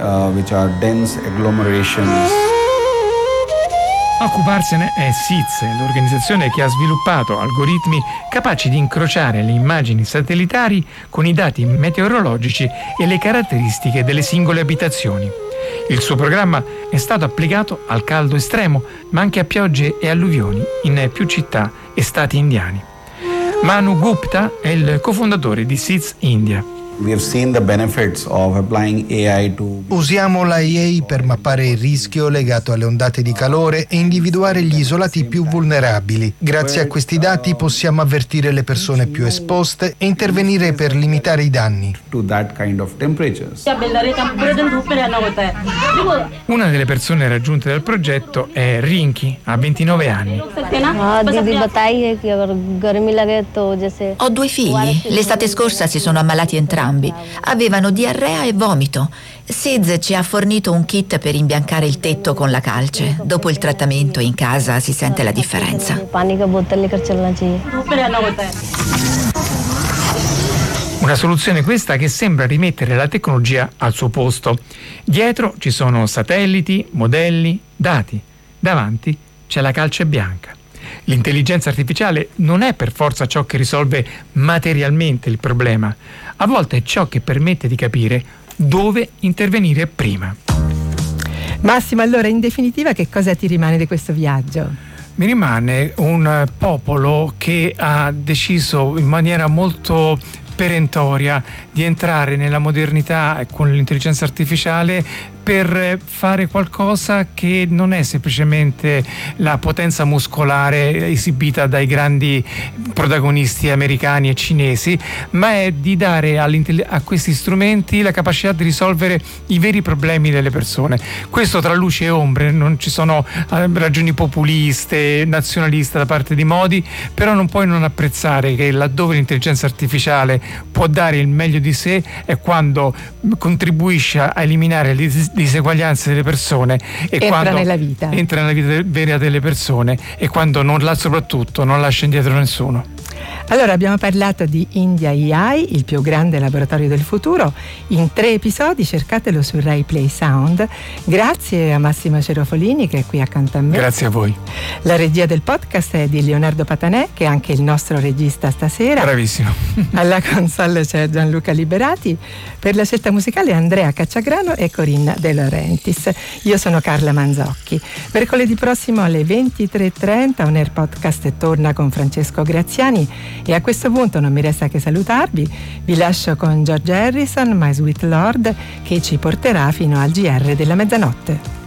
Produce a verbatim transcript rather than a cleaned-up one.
uh, which are dense agglomerations. A occuparsene è S I Z, l'organizzazione che ha sviluppato algoritmi capaci di incrociare le immagini satellitari con i dati meteorologici e le caratteristiche delle singole abitazioni. Il suo programma è stato applicato al caldo estremo, ma anche a piogge e alluvioni in più città e stati indiani. Manu Gupta è il cofondatore di S I Z India. We have seen the benefits of applying A I to... Usiamo l'A I per mappare il rischio legato alle ondate di calore e individuare gli isolati più vulnerabili. Grazie a questi dati possiamo avvertire le persone più esposte e intervenire per limitare i danni. To that kind of temperatures. Una delle persone raggiunte dal progetto è Rinki, ha ventinove anni. Ho due figli. L'estate scorsa si sono ammalati entrambi. Avevano diarrea e vomito. S I Z ci ha fornito un kit per imbiancare il tetto con la calce. Dopo il trattamento in casa si sente la differenza. Una soluzione questa che sembra rimettere la tecnologia al suo posto. Dietro ci sono satelliti, modelli, dati. Davanti c'è la calce bianca. L'intelligenza artificiale non è per forza ciò che risolve materialmente il problema, a volte è ciò che permette di capire dove intervenire prima. Massimo, allora in definitiva che cosa ti rimane di questo viaggio? Mi rimane un popolo che ha deciso in maniera molto perentoria di entrare nella modernità con l'intelligenza artificiale per fare qualcosa che non è semplicemente la potenza muscolare esibita dai grandi protagonisti americani e cinesi, ma è di dare a questi strumenti la capacità di risolvere i veri problemi delle persone. Questo tra luci e ombre, non ci sono ragioni populiste, nazionaliste da parte di Modi, però non puoi non apprezzare che laddove l'intelligenza artificiale può dare il meglio di sé è quando contribuisce a eliminare le diseguaglianze delle persone e entra quando nella vita entra nella vita vera delle persone e quando non la, soprattutto non lascia indietro nessuno. Allora abbiamo parlato di India A I, il più grande laboratorio del futuro, in tre episodi, cercatelo su Rai Play Sound. Grazie a Massimo Cerofolini che è qui accanto a me. Grazie a voi. La regia del podcast è di Leonardo Patanè, che è anche il nostro regista stasera. Bravissimo. Alla console c'è Gianluca Liberati, per la scelta musicale Andrea Cacciagrano e Corinna De Laurentiis. Io sono Carla Manzocchi. Mercoledì prossimo alle ventitré e trenta On Air Podcast torna con Francesco Graziani e a questo punto non mi resta che salutarvi. Vi lascio con George Harrison, My Sweet Lord, che ci porterà fino al G R della mezzanotte.